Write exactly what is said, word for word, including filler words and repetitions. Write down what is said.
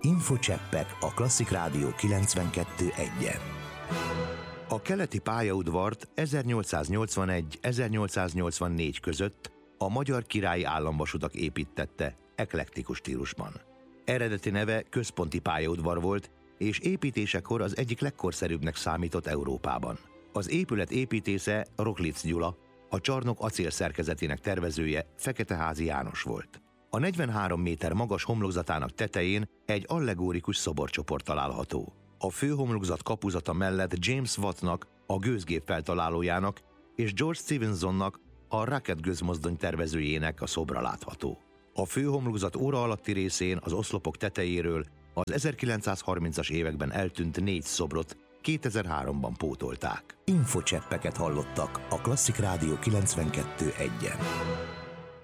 Infocseppek a Klasszik Rádió kilencvenkettő egyen. A keleti pályaudvart ezernyolcszáznyolcvanegy-ezernyolcszáznyolcvannégy között a Magyar Királyi Államvasutak építtette eklektikus stílusban. Eredeti neve Központi pályaudvar volt, és építésekor az egyik legkorszerűbbnek számított Európában. Az épület építésze Roklics Gyula, a csarnok acélszerkezetének tervezője Feketeházi János volt. A negyvenhárom méter magas homlokzatának tetején egy allegórikus szoborcsoport található. A főhomlokzat kapuzata mellett James Wattnak, a gőzgép feltalálójának, és George Stephensonnak, a Rocket gőzmozdony tervezőjének a szobra látható. A főhomlokzat óra alatti részén az oszlopok tetejéről az ezerkilencszázharmincas években eltűnt négy szobrot kétezer-háromban pótolták. Infocseppeket hallottak a Klasszik Rádió kilencvenkettő egyen.